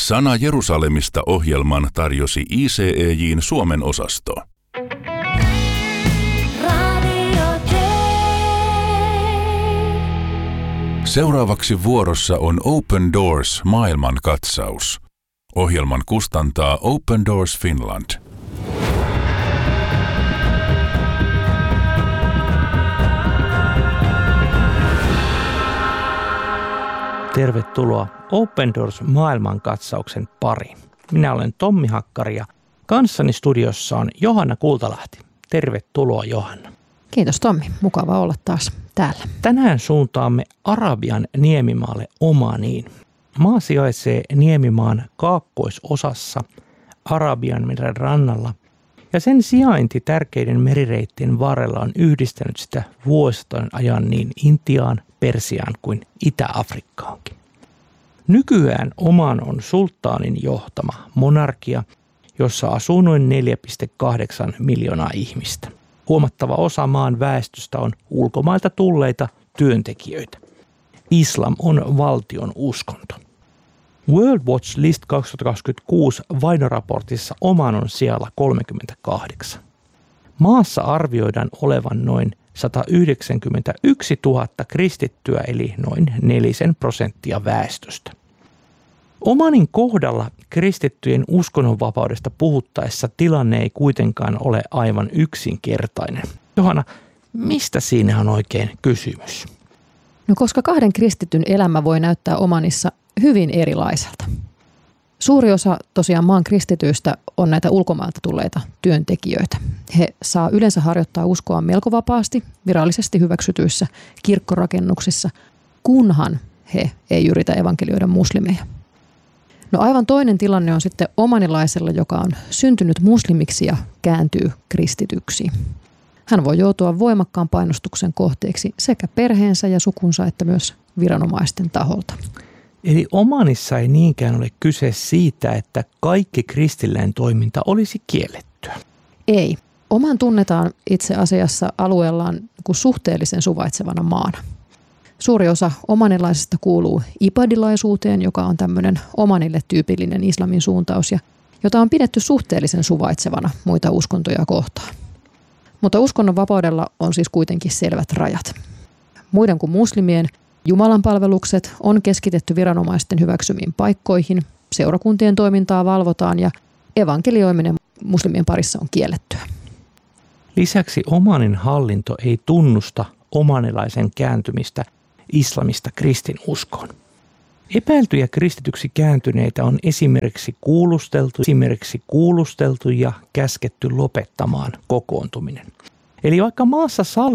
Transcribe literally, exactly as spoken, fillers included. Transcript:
Sana Jerusalemista -ohjelman tarjosi I C E J:n Suomen osasto. Seuraavaksi vuorossa on Open Doors maailmankatsaus. Ohjelman kustantaa Open Doors Finland. Tervetuloa Open Doors maailmankatsauksen pariin. Minä olen Tommi Hakkari ja kanssani studiossa on Johanna Kultalahti. Tervetuloa, Johanna. Kiitos, Tommi. Mukava olla taas täällä. Tänään suuntaamme Arabian niemimaalle Omaniin. Maa sijaitsee niemimaan kaakkoisosassa Arabianmeren rannalla ja sen sijainti tärkeiden merireittien varrella on yhdistänyt sitä vuosien ajan niin Intiaan, Persiaan kuin Itä-Afrikkaankin. Nykyään Oman on sulttaanin johtama monarkia, jossa asuu noin neljä pilkku kahdeksan miljoonaa ihmistä. Huomattava osa maan väestöstä on ulkomailta tulleita työntekijöitä. Islam on valtion uskonto. World Watch List kaksituhattakaksikymmentäkuusi vainoraportissa Oman on sijalla kolmekymmentäkahdeksan. Maassa arvioidaan olevan noin sata yhdeksänkymmentäyksituhatta kristittyä eli noin nelisen prosenttia väestöstä. Omanin kohdalla kristittyjen uskonnonvapaudesta puhuttaessa tilanne ei kuitenkaan ole aivan yksinkertainen. Johanna, mistä siinä on oikein kysymys? No koska kahden kristityn elämä voi näyttää Omanissa hyvin erilaiselta. Suuri osa tosiaan maan kristityistä on näitä ulkomailta tulleita työntekijöitä. He saa yleensä harjoittaa uskoa melko vapaasti virallisesti hyväksytyissä kirkkorakennuksissa, kunhan he ei yritä evankelioida muslimeja. No aivan toinen tilanne on sitten omanilaisella, joka on syntynyt muslimiksi ja kääntyy kristityksi. Hän voi joutua voimakkaan painostuksen kohteeksi sekä perheensä ja sukunsa että myös viranomaisten taholta. Eli Omanissa ei niinkään ole kyse siitä, että kaikki kristillinen toiminta olisi kiellettyä. Ei. Oman tunnetaan itse asiassa alueellaan kuin suhteellisen suvaitsevana maana. Suuri osa omanilaisista kuuluu ibadilaisuuteen, joka on tämmöinen Omanille tyypillinen islamin suuntaus, ja jota on pidetty suhteellisen suvaitsevana muita uskontoja kohtaan. Mutta uskonnonvapaudella on siis kuitenkin selvät rajat. Muiden kuin muslimien Jumalan palvelukset on keskitetty viranomaisten hyväksymiin paikkoihin, seurakuntien toimintaa valvotaan ja evankelioiminen muslimien parissa on kiellettyä. Lisäksi Omanin hallinto ei tunnusta omanilaisen kääntymistä islamista kristinuskoon. Epäiltyjä kristityksi kääntyneitä on esimerkiksi kuulusteltu, esimerkiksi kuulusteltu ja käsketty lopettamaan kokoontuminen. Eli vaikka maassa